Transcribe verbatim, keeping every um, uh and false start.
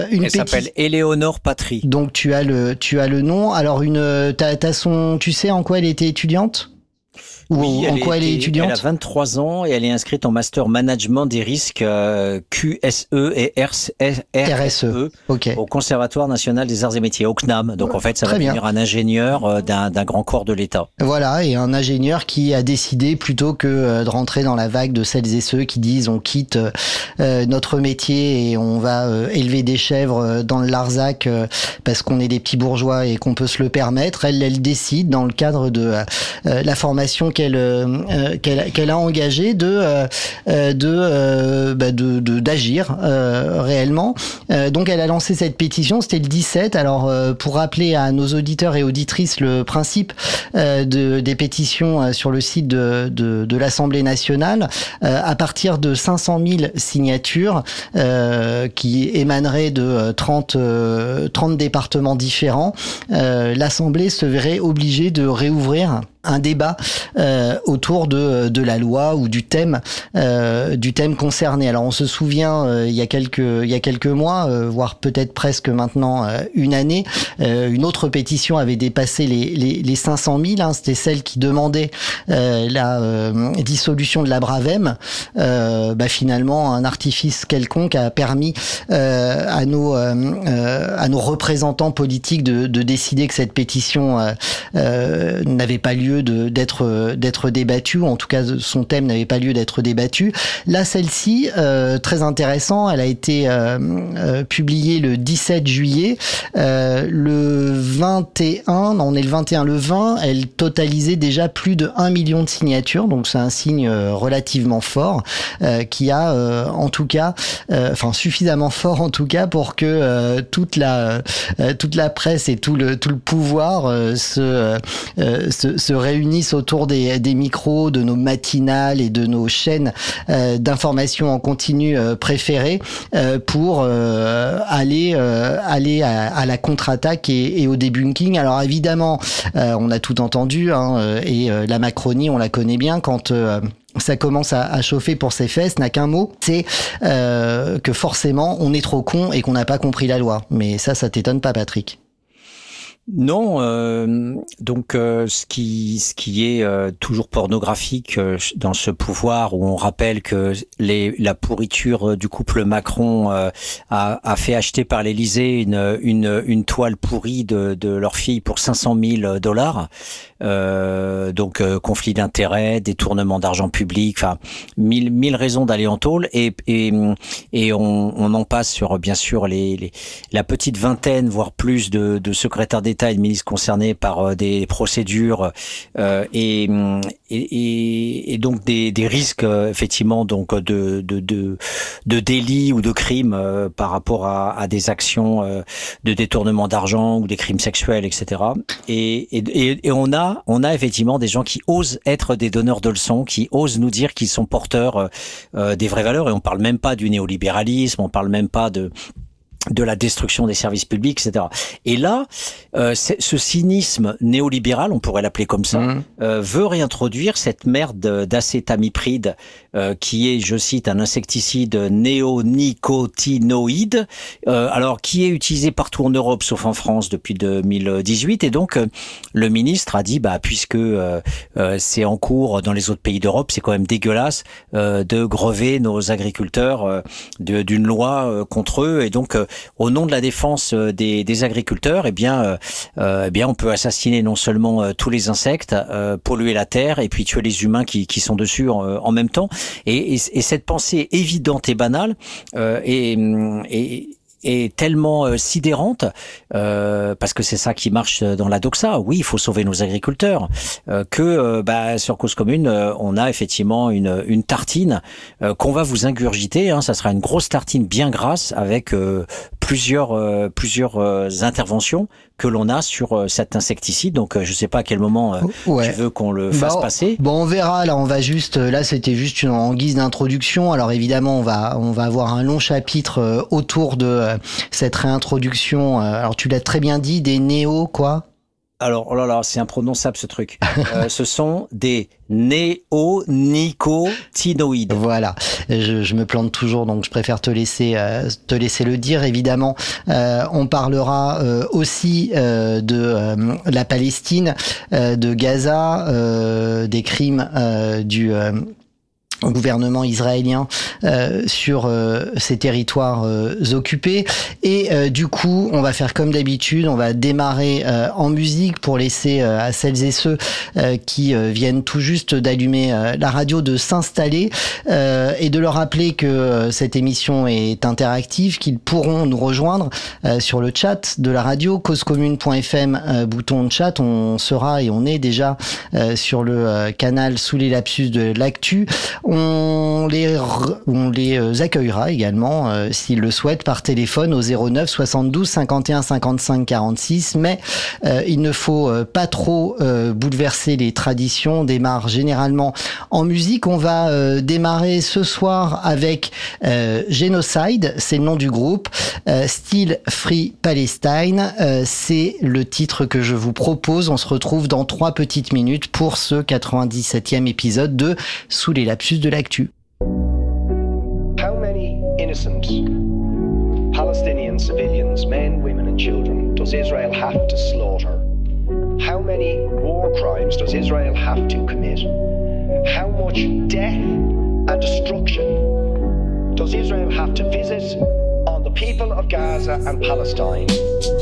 Une Elle s'appelle péti- Éléonore Patry. Donc tu as le tu as le nom. Alors une t'as, t'as son tu sais en quoi elle était étudiante? Ou Oui, en elle, quoi elle est était- étudiante? elle a vingt-trois ans et elle est inscrite en master management des risques euh, Q S E et R S E Ok. au Conservatoire national des arts et métiers, au C N A M. Donc en fait, ça Très va bien. devenir un ingénieur euh, d'un, d'un grand corps de l'État. Voilà, et un ingénieur qui a décidé plutôt que euh, de rentrer dans la vague de celles et ceux qui disent on quitte euh, notre métier et on va euh, élever des chèvres euh, dans le Larzac euh, parce qu'on est des petits bourgeois et qu'on peut se le permettre. Elle, elle décide dans le cadre de euh, la formation qu'elle euh, qu'elle, qu'elle a engagée de euh, de, euh, bah de de d'agir euh, réellement. Euh, donc elle a lancé cette pétition, c'était le dix-sept. Alors euh, pour rappeler à nos auditeurs et auditrices le principe euh, de des pétitions euh, sur le site de de, de l'Assemblée nationale, euh, à partir de cinq cent mille signatures euh, qui émaneraient de trente euh, trente départements différents, euh, l'Assemblée se verrait obligée de réouvrir un débat euh, autour de de la loi ou du thème euh, du thème concerné. Alors on se souvient euh, il y a quelques il y a quelques mois, euh, voire peut-être presque maintenant euh, une année, euh, une autre pétition avait dépassé les les, les cinq cent mille. Hein, c'était celle qui demandait euh, la euh, dissolution de la Bravem. Euh, bah finalement, un artifice quelconque a permis euh, à nos euh, euh, à nos représentants politiques de, de décider que cette pétition euh, euh, n'avait pas lieu de, d'être d'être débattue, ou en tout cas son thème n'avait pas lieu d'être débattu. Là, celle-ci, euh, très intéressant, elle a été euh, euh, publiée le dix-sept juillet. Euh, le vingt et un, non, on est le vingt et un, le vingt, elle totalisait déjà plus de un million de signatures, donc c'est un signe euh, relativement fort, euh, qui a euh, en tout cas, euh, enfin suffisamment fort en tout cas pour que euh, toute la euh, toute la presse et tout le tout le pouvoir euh, se, euh, se se réunissent autour des, des micros de nos matinales et de nos chaînes euh, d'information en continu euh, préférées euh, pour euh, aller euh, aller à, à la contre-attaque et, et au debunking. Alors évidemment, euh, on a tout entendu, hein, et euh, la Macronie, on la connaît bien quand euh, ça commence à, à chauffer pour ses fesses, n'a qu'un mot, c'est euh, que forcément on est trop con et qu'on n'a pas compris la loi. Mais ça, ça t'étonne pas, Patrick? Non, euh, donc euh, ce qui ce qui est euh, toujours pornographique euh, dans ce pouvoir où on rappelle que les la pourriture du couple Macron euh, a, a fait acheter par l'Élysée une une une toile pourrie de de leur fille pour cinq cent mille dollars. Euh, donc euh, conflit d'intérêts, détournement d'argent public, enfin mille mille raisons d'aller en tôle et et et on on en passe sur bien sûr les, les la petite vingtaine voire plus de de secrétaires d'État et de ministres concernés par euh, des procédures euh, et, et et donc des des risques euh, effectivement donc de de de de délits ou de crimes euh, par rapport à à des actions euh, de détournement d'argent ou des crimes sexuels, et cetera. Et et et on a on a effectivement des gens qui osent être des donneurs de leçons, qui osent nous dire qu'ils sont porteurs euh, des vraies valeurs. Et on parle même pas du néolibéralisme, on parle même pas de de la destruction des services publics, et cetera. Et là, euh, ce cynisme néolibéral, on pourrait l'appeler comme ça, mmh. euh, veut réintroduire cette merde d'acétamipride euh, qui est, je cite, un insecticide néonicotinoïde, euh, alors qui est utilisé partout en Europe, sauf en France depuis deux mille dix-huit. Et donc, euh, le ministre a dit, bah puisque euh, euh, c'est en cours dans les autres pays d'Europe, c'est quand même dégueulasse euh, de grever nos agriculteurs euh, de, d'une loi euh, contre eux. Et donc, euh, au nom de la défense des, des agriculteurs, eh bien, euh, eh bien, on peut assassiner non seulement euh, tous les insectes, euh, polluer la terre, et puis tuer les humains qui, qui sont dessus en, en même temps. Et, et, et cette pensée évidente et banale euh, et, et est tellement euh, sidérante euh, parce que c'est ça qui marche dans la doxa. Oui, il faut sauver nos agriculteurs. Euh, que euh, bah, sur Cause Commune, euh, on a effectivement une, une tartine euh, qu'on va vous ingurgiter. Hein, ça sera une grosse tartine bien grasse avec euh, plusieurs euh, plusieurs euh, interventions que l'on a sur euh, cet insecticide. Donc, euh, je sais pas à quel moment euh, ouais. tu veux qu'on le fasse bah, passer. Bon, on verra. Là, on va juste. Là, c'était juste une, en guise d'introduction. Alors, évidemment, on va on va avoir un long chapitre euh, autour de euh, cette réintroduction. Euh, alors, tu l'as très bien dit, des néo quoi. Alors, oh là là, c'est imprononçable ce truc. euh, ce sont des néonicotinoïdes. Voilà, je, je me plante toujours, donc je préfère te laisser euh, te laisser le dire. Évidemment, euh, on parlera euh, aussi euh, de euh, la Palestine, euh, de Gaza, euh, des crimes euh, du euh, gouvernement israélien euh, sur euh, ces territoires euh, occupés. Et euh, du coup, on va faire comme d'habitude, on va démarrer euh, en musique pour laisser euh, à celles et ceux euh, qui euh, viennent tout juste d'allumer euh, la radio de s'installer euh, et de leur rappeler que euh, cette émission est interactive, qu'ils pourront nous rejoindre euh, sur le chat de la radio, causecommune point f m, euh, bouton de chat. On sera et on est déjà euh, sur le euh, canal sous les lapsus de l'actu. On les, on les accueillera également, euh, s'ils le souhaitent, par téléphone au zéro neuf soixante-douze cinquante et un cinquante-cinq quarante-six. Mais euh, il ne faut euh, pas trop euh, bouleverser les traditions. On démarre généralement en musique. On va euh, démarrer ce soir avec euh, Genocide, c'est le nom du groupe. Euh, Still Free Palestine, euh, c'est le titre que je vous propose. On se retrouve dans trois petites minutes pour ce quatre-vingt-dix-septième épisode de Sous les lapsus de l'actu. How many innocent Palestinian civilians, men, women and children, does Israel have to slaughter? How many war crimes does Israel have to commit? How much death and destruction does Israel have to visit on the people of Gaza and Palestine